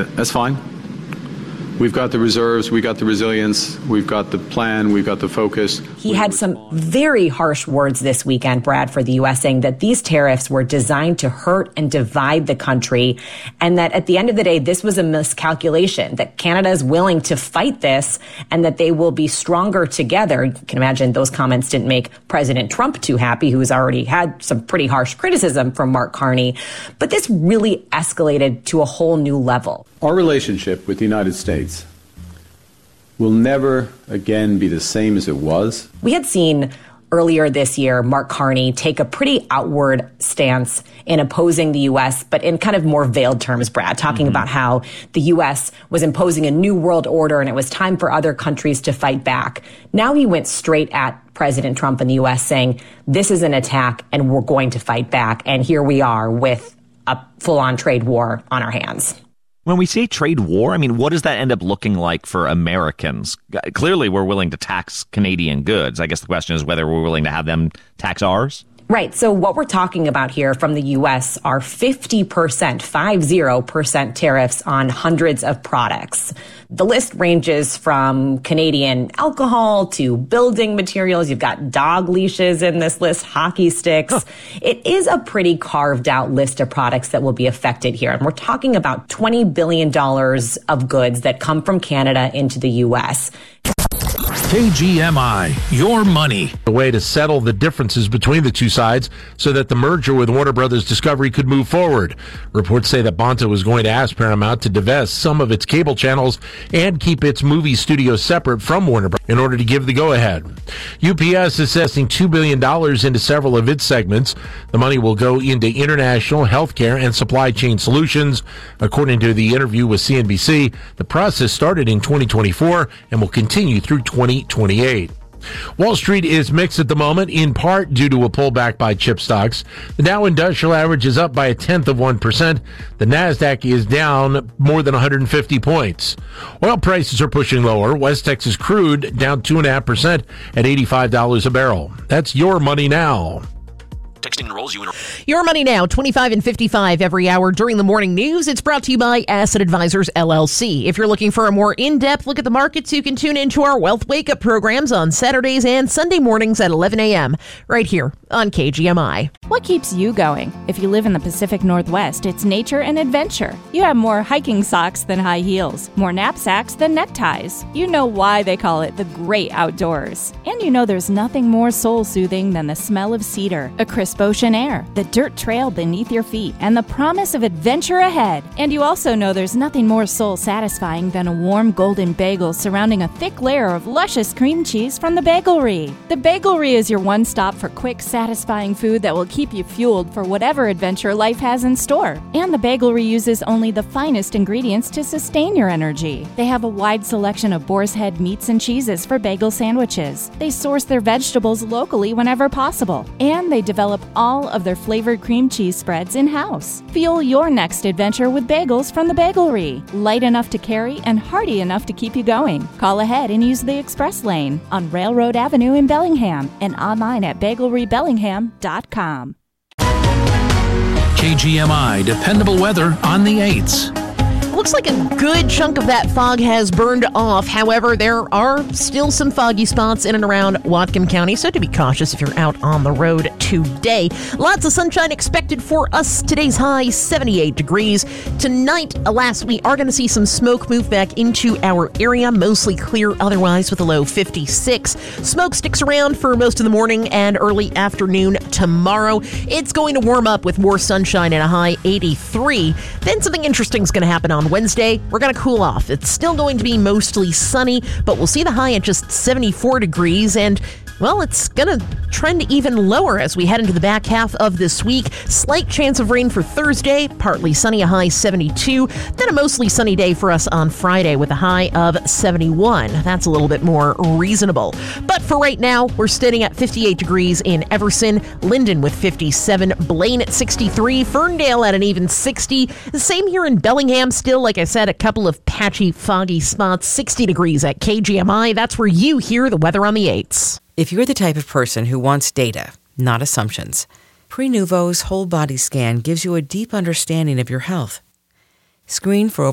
That's fine. We've got the reserves, we've got the resilience, we've got the plan, we've got the focus. He had some very harsh words this weekend, Brad, for the U.S., saying that these tariffs were designed to hurt and divide the country, and that at the end of the day, this was a miscalculation, that Canada is willing to fight this and that they will be stronger together. You can imagine those comments didn't make President Trump too happy, who has already had some pretty harsh criticism from Mark Carney. But this really escalated to a whole new level. Our relationship with the United States will never again be the same as it was. We had seen earlier this year Mark Carney take a pretty outward stance in opposing the U.S., but in kind of more veiled terms, Brad, talking about how the U.S. was imposing a new world order and it was time for other countries to fight back. Now he went straight at President Trump in the U.S. saying, this is an attack and we're going to fight back. And here we are with a full-on trade war on our hands. When we say trade war, I mean, what does that end up looking like for Americans? Clearly, we're willing to tax Canadian goods. I guess the question is whether we're willing to have them tax ours. Right. So what we're talking about here from the U.S. are 50% tariffs on hundreds of products. The list ranges from Canadian alcohol to building materials. You've got dog leashes in this list, hockey sticks. It is a pretty carved out list of products that will be affected here. And we're talking about $20 billion of goods that come from Canada into the U.S. KGMI, your money. A way to settle the differences between the two sides so that the merger with Warner Brothers Discovery could move forward. Reports say that Bonta was going to ask Paramount to divest some of its cable channels and keep its movie studio separate from Warner Brothers in order to give the go-ahead. UPS is investing $2 billion into several of its segments. The money will go into international, healthcare, and supply chain solutions. According to the interview with CNBC, the process started in 2024 and will continue through 2028. Wall Street is mixed at the moment, in part due to a pullback by chip stocks. The Dow Industrial Average is up by 0.1%. The Nasdaq is down more than 150 points. Oil prices are pushing lower. West Texas crude down 2.5% at $85 a barrel. That's your money now. Texting enrolls you in. Your money now, 25 and 55 every hour during the morning news. It's brought to you by Asset Advisors, LLC. If you're looking for a more in-depth look at the markets, you can tune into our Wealth Wake-Up programs on Saturdays and Sunday mornings at 11 a.m. right here on KGMI. What keeps you going? If you live in the Pacific Northwest, it's nature and adventure. You have more hiking socks than high heels, more knapsacks than neckties. You know why they call it the great outdoors. And you know there's nothing more soul-soothing than the smell of cedar, a crisp ocean air, the dirt trail beneath your feet, and the promise of adventure ahead. And you also know there's nothing more soul-satisfying than a warm golden bagel surrounding a thick layer of luscious cream cheese from the Bagelry. The Bagelry is your one-stop for quick, satisfying food that will keep you fueled for whatever adventure life has in store. And the Bagelry uses only the finest ingredients to sustain your energy. They have a wide selection of boar's head meats and cheeses for bagel sandwiches. They source their vegetables locally whenever possible. And they develop all of their flavored cream cheese spreads in-house. Fuel your next adventure with bagels from the Bagelry. Light enough to carry and hearty enough to keep you going. Call ahead and use the express lane on Railroad Avenue in Bellingham and online at bagelrybellingham.com. KGMI, dependable weather on the 8s. Looks like a good chunk of that fog has burned off. However, there are still some foggy spots in and around Whatcom County, so to be cautious if you're out on the road today. Lots of sunshine expected for us. Today's high, 78 degrees. Tonight, alas, we are going to see some smoke move back into our area, mostly clear otherwise with a low 56. Smoke sticks around for most of the morning and early afternoon tomorrow. It's going to warm up with more sunshine and a high 83. Then something interesting is going to happen on Wednesday. We're going to cool off. It's still going to be mostly sunny, but we'll see the high at just 74 degrees, and well, it's going to trend even lower as we head into the back half of this week. Slight chance of rain for Thursday, partly sunny, a high 72. Then a mostly sunny day for us on Friday with a high of 71. That's a little bit more reasonable. But for right now, we're standing at 58 degrees in Everson, Linden with 57, Blaine at 63, Ferndale at an even 60. The same here in Bellingham, still, like I said, a couple of patchy, foggy spots, 60 degrees at KGMI. That's where you hear the weather on the 8s. If you're the type of person who wants data, not assumptions, Prenuvo's whole body scan gives you a deep understanding of your health. Screen for over